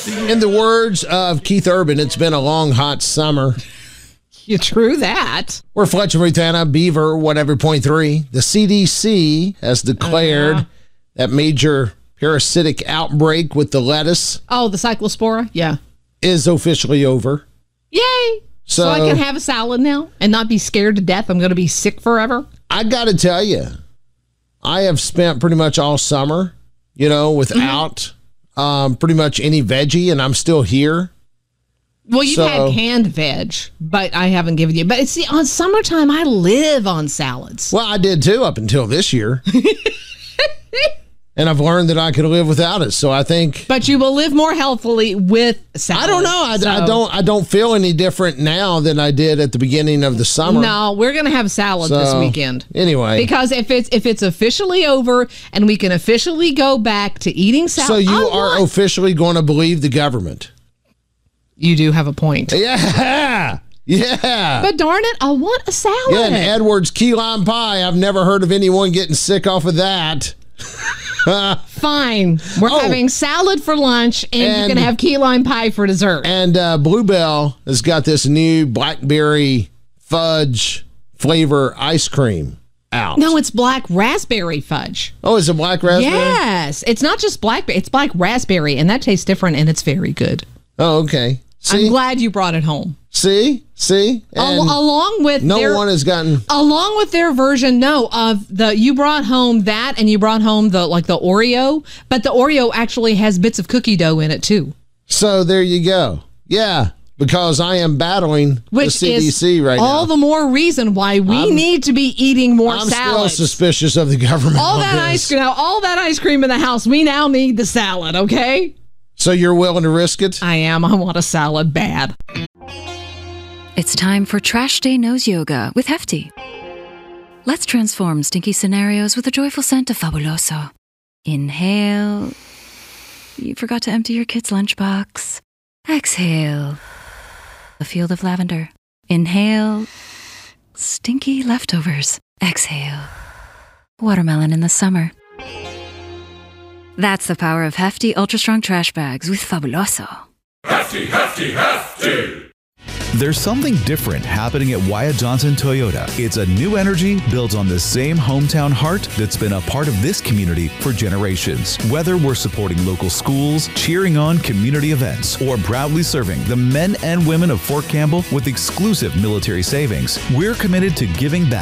In the words of Keith Urban, it's been a long, hot summer. You true that. We're Fletcher, Montana, Beaver, whatever, .3. The CDC has declared that major parasitic outbreak with the lettuce. Oh, the cyclospora? Yeah. Is officially over. Yay. So I can have a salad now and not be scared to death I'm going to be sick forever? I got to tell you, I have spent pretty much all summer, without pretty much any veggie, and I'm still here. Well, you've had canned veg, but I haven't given you. But see, on summertime, I live on salads. Well, I did too up until this year. And I've learned that I could live without it. So I think. But you will live more healthily with salad. I don't know. I don't feel any different now than I did at the beginning of the summer. No, we're gonna have salad this weekend. Anyway, because if it's officially over and we can officially go back to eating salad. So you are officially going to believe the government. You do have a point. Yeah. Yeah. But darn it, I want a salad. Yeah, and Edwards key lime pie. I've never heard of anyone getting sick off of that. Fine. We're having salad for lunch, and you can have key lime pie for dessert. And Bluebell has got this new blackberry fudge flavor ice cream out. No, it's black raspberry fudge. Oh, is it black raspberry? Yes. It's not just blackberry. It's black raspberry, and that tastes different, and it's very good. Oh, okay. See? I'm glad you brought it home. See? Along with one has gotten along with their version of you brought home that, and you brought home the Oreo, but the Oreo actually has bits of cookie dough in it too. So there you go. Yeah, because I am battling the CDC right now. All the more reason why we need to be eating more salads. I'm still suspicious of the government. All that ice cream in the house. We now need the salad. Okay. So you're willing to risk it? I am. I want a salad bad. It's time for Trash Day Nose Yoga with Hefty. Let's transform stinky scenarios with a joyful scent of Fabuloso. Inhale. You forgot to empty your kid's lunchbox. Exhale. A field of lavender. Inhale. Stinky leftovers. Exhale. Watermelon in the summer. That's the power of Hefty Ultra Strong Trash Bags with Fabuloso. Hefty, Hefty, Hefty! There's something different happening at Wyatt Johnson Toyota. It's a new energy built on the same hometown heart that's been a part of this community for generations. Whether we're supporting local schools, cheering on community events, or proudly serving the men and women of Fort Campbell with exclusive military savings, we're committed to giving back